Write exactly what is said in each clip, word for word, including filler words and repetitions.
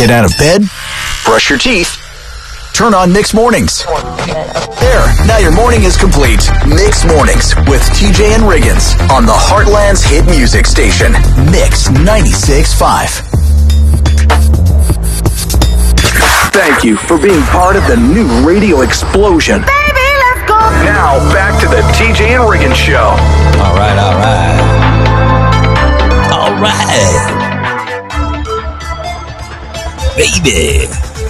Get out of bed, brush your teeth, turn on Mixed Mornings. There, now your morning is complete. Mixed Mornings with T J and Riggins on the Heartland's hit music station, Mix ninety-six point five. Thank you for being part of the new radio explosion. Baby, let's go. Now, back to the T J and Riggins show. All right, all right. All right. Baby.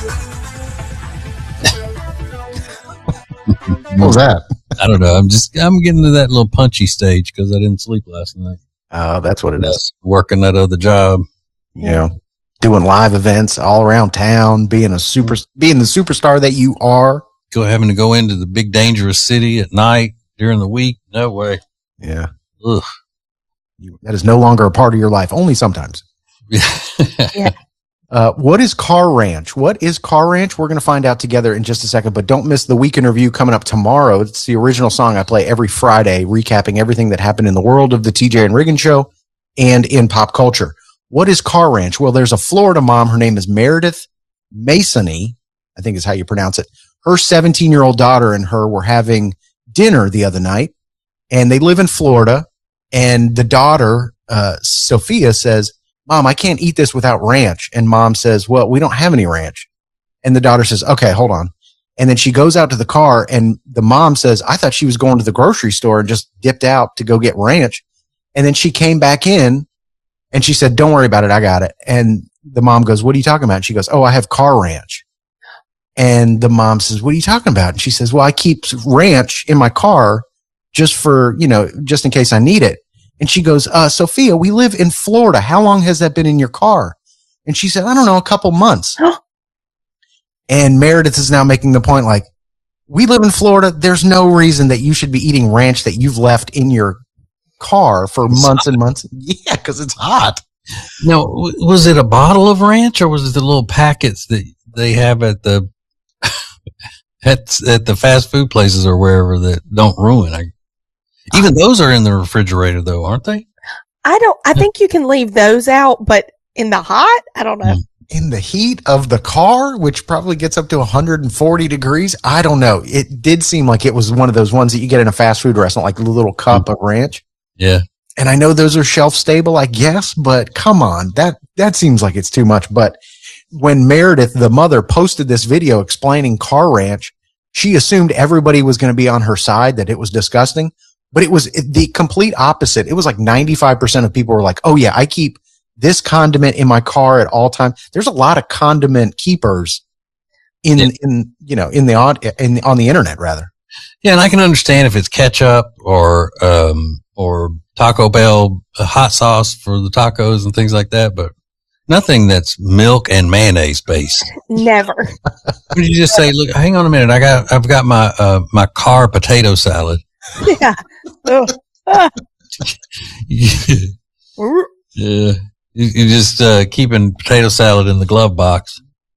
What was that? I don't know. I'm just, I'm getting to that little punchy stage because I didn't sleep last night. Oh, that's what it is. Working that other job. You know, doing live events all around town, being a super, being the superstar that you are. Go having to go into the big dangerous city at night during the week. No way. Yeah. Ugh. That is no longer a part of your life. Only sometimes. Yeah. Uh, what is Car Ranch? What is Car Ranch? We're going to find out together in just a second, but don't miss the week in review coming up tomorrow. It's the original song I play every Friday, recapping everything that happened in the world of the T J and Riggins show and in pop culture. What is Car Ranch? Well, there's a Florida mom. Her name is Meredith Masony, I think is how you pronounce it. Her seventeen-year-old daughter and her were having dinner the other night, and they live in Florida, and the daughter, uh, Sophia, says, Mom, I can't eat this without ranch. And Mom says, well, we don't have any ranch. And the daughter says, okay, hold on. And then she goes out to the car, and the mom says, I thought she was going to the grocery store and just dipped out to go get ranch. And then she came back in and she said, don't worry about it. I got it. And the mom goes, what are you talking about? And she goes, oh, I have Car Ranch. And the mom says, what are you talking about? And she says, well, I keep ranch in my car just for, you know, just in case I need it. And she goes, uh, Sophia, we live in Florida. How long has that been in your car? And she said, I don't know, a couple months. And Meredith is now making the point, like, we live in Florida. There's no reason that you should be eating ranch that you've left in your car for It's months hot. and months. Yeah, because it's hot. Now, w- was it a bottle of ranch or was it the little packets that they have at the at, at the fast food places or wherever that don't ruin? I, even those are in the refrigerator, though, aren't they? I don't, I think you can leave those out, but in the hot, I don't know. In the heat of the car, which probably gets up to one hundred forty degrees. I don't know. It did seem like it was one of those ones that you get in a fast food restaurant, like a little cup of ranch. Yeah. And I know those are shelf stable, I guess, but come on, that, that seems like it's too much. But when Meredith, the mother, posted this video explaining Car Ranch, she assumed everybody was going to be on her side, that it was disgusting, but it was the complete opposite. It was like ninety-five percent of people were like, oh yeah, I keep this condiment in my car at all times. There's a lot of condiment keepers in, Yeah. in, you know, in the, on, in, on the internet rather. Yeah, and I can understand if it's ketchup or um or Taco Bell uh, hot sauce for the tacos and things like that, but nothing that's milk and mayonnaise based. Never. When you just say, "Look, hang on a minute, I got I've got my uh my car potato salad." Yeah. Ugh. Ah. yeah, you, you just uh keeping potato salad in the glove box.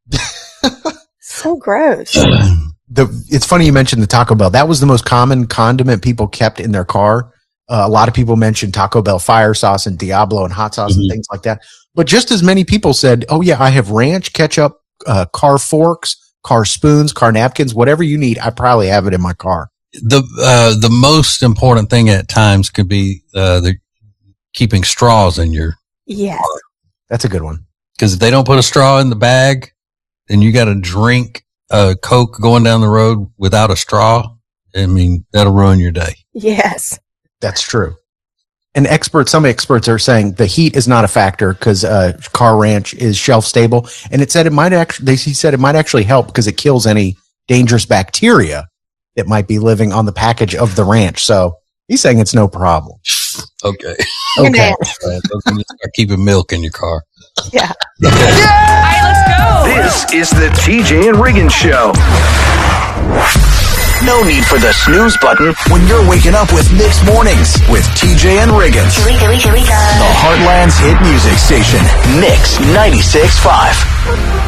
So gross. The, it's funny you mentioned the Taco Bell. That was the most common condiment people kept in their car. Uh, a lot of people mentioned Taco Bell fire sauce and Diablo and hot sauce Mhm. and things like that. But just as many people said, oh yeah, I have ranch, ketchup, uh, car forks, car spoons, car napkins, whatever you need. I probably have it in my car. The uh the most important thing at times could be uh the keeping straws in your, Yes. That's a good one. because if they don't put a straw in the bag, then you got to drink a Coke going down the road without a straw. I mean, that'll ruin your day. Yes. That's true. And experts, some experts are saying the heat is not a factor because uh, Car Ranch is shelf stable. And it said it might actually, they, he said it might actually help because it kills any dangerous bacteria that might be living on the package of the ranch. So he's saying it's no problem. Okay. You're Okay. nasty. Right. Don't you start keeping milk in your car. Yeah. Okay. All right, let's go. This is the T J and Riggins show. No need for the snooze button when you're waking up with Mixed Mornings with T J and Riggins. Here we go, here we go. The Heartland's hit music station, Mix ninety-six point five.